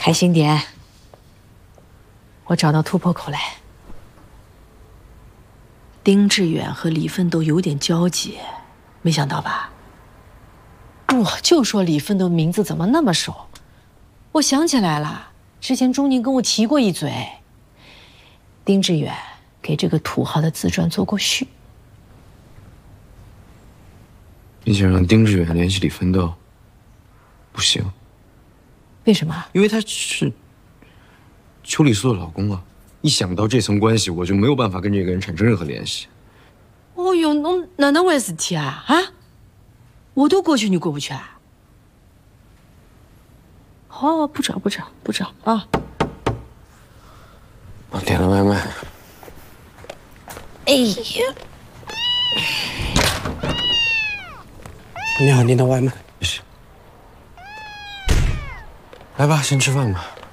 开心点，我找到突破口来。丁志远和李奋斗有点交集，没想到吧？我就说李奋斗名字怎么那么熟，我想起来了，之前钟宁跟我提过一嘴。丁志远给这个土豪的自传做过序。 你想让丁志远联系李奋斗？不行。 为什么？ 因为他是邱礼素的老公啊！一想到这层关系，我就没有办法跟这个人产生任何联系。 哦哟，侬哪能回事体啊？啊，我都过去，你过不去啊？好，不找啊！ 我点了外卖。 哎呀， 你好，您的外卖。是。来吧，先吃饭吧。